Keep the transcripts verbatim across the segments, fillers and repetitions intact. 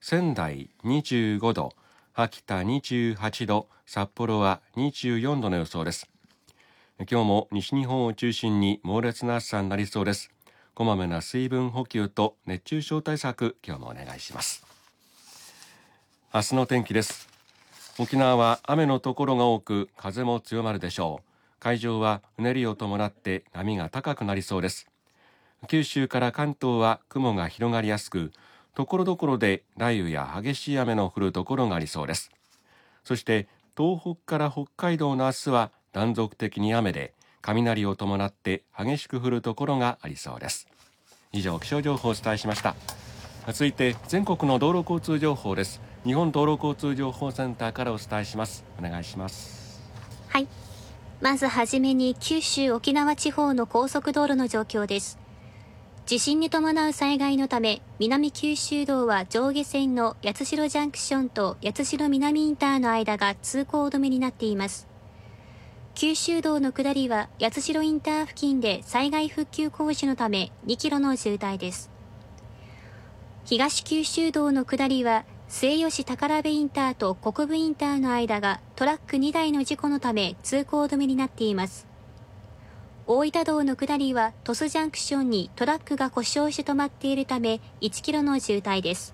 仙台にじゅうごど、秋田にじゅうはちど、札幌はにじゅうよんどの予想です。今日も西日本を中心に猛烈な暑さになりそうです。こまめな水分補給と熱中症対策、今日もお願いします。明日の天気です。沖縄は雨のところが多く、風も強まるでしょう。海上はうねりを伴って波が高くなりそうです。九州から関東は雲が広がりやすく、ところどころで雷雨や激しい雨の降るところがありそうです。そして東北から北海道の明日は断続的に雨で、雷を伴って激しく降るところがありそうです。以上、気象情報をお伝えしました。続いて全国の道路交通情報です。日本道路交通情報センターからお伝えします。お願いします。 はい、まずはじめに九州沖縄地方の高速道路の状況です。地震に伴う災害のため、南九州道は上下線の八代ジャンクションと八代南インターの間が通行止めになっています。九州道の下りは八代インター付近で災害復旧工事のためにキロの渋滞です。東九州道の下りは末吉宝部インターと国分インターの間がトラックにだいの事故のため通行止めになっています。大分道の下りは鳥栖ジャンクションにトラックが故障して止まっているためいちキロの渋滞です。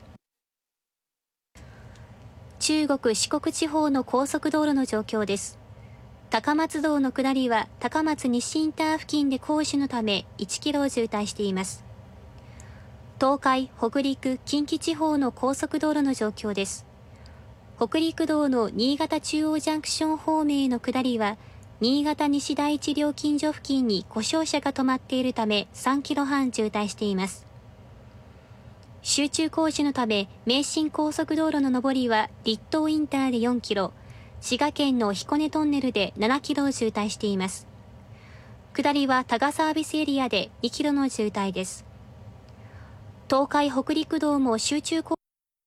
中国四国地方の高速道路の状況です。高松道の下りは高松西インター付近で工事のためいちキロ渋滞しています。東海、北陸、近畿地方の高速道路の状況です。北陸道の新潟中央ジャンクション方面への下りは新潟西第一料金所付近に故障車が止まっているためさんキロはん渋滞しています。集中工事のため名神高速道路の上りは立東インターでよんキロ、滋賀県の彦根トンネルでななキロ渋滞しています。下りは多賀サービスエリアでにキロの渋滞です。東海北陸道も集中工事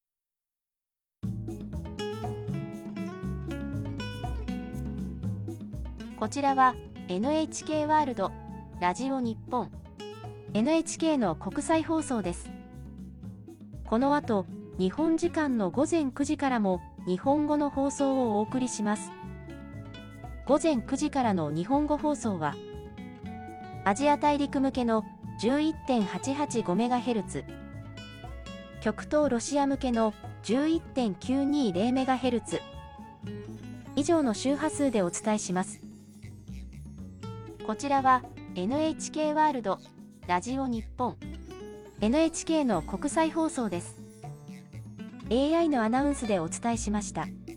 こちらは エヌエイチケー ワールドラジオ日本 エヌエイチケー の国際放送です。この後、日本時間のごぜんくじからも日本語の放送をお送りします。ごぜんくじからの日本語放送はアジア大陸向けの じゅういってんはちはちごメガヘルツ、極東ロシア向けの じゅういってんきゅうにゼロメガヘルツ、以上の周波数でお伝えします。こちらは エヌエイチケー ワールドラジオ日本 エヌエイチケー の国際放送です。エーアイ のアナウンスでお伝えしました。